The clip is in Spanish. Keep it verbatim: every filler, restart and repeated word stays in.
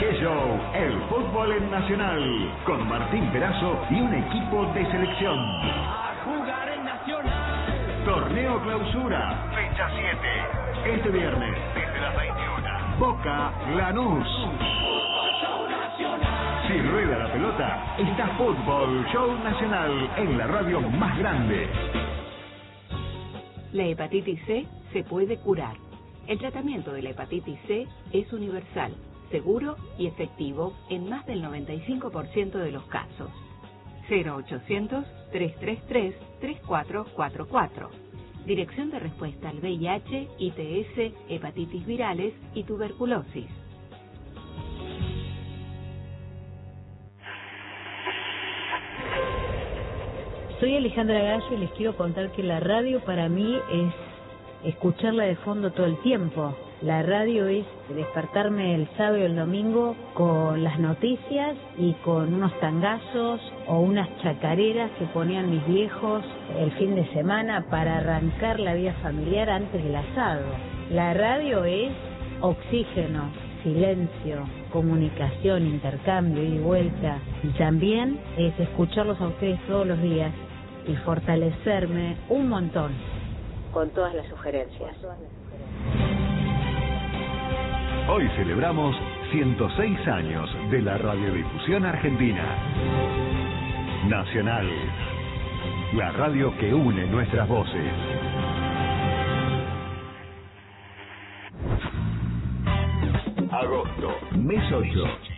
¡Qué show! El fútbol en Nacional, con Martín Perazo y un equipo de selección. A jugar en Nacional. Torneo Clausura, fecha siete. Este viernes, desde las veintiuna. Boca Lanús. Si rueda la pelota, está Fútbol Show Nacional en la radio más grande. La hepatitis C se puede curar. El tratamiento de la hepatitis C es universal, seguro y efectivo en más del noventa y cinco por ciento de los casos. cero ochocientos, tres tres tres, tres cuatro cuatro cuatro. Dirección de respuesta al V I H, I T S, hepatitis virales y tuberculosis. Soy Alejandra Gallo y les quiero contar que la radio para mí es escucharla de fondo todo el tiempo. La radio es despertarme el sábado y el domingo con las noticias y con unos tangazos o unas chacareras que ponían mis viejos el fin de semana para arrancar la vida familiar antes del asado. La radio es oxígeno, silencio, comunicación, intercambio, ida y vuelta. Y también es escucharlos a ustedes todos los días y fortalecerme un montón con todas las sugerencias. Hoy celebramos ciento seis años de la radiodifusión argentina. Nacional, la radio que une nuestras voces. Agosto, mes ocho.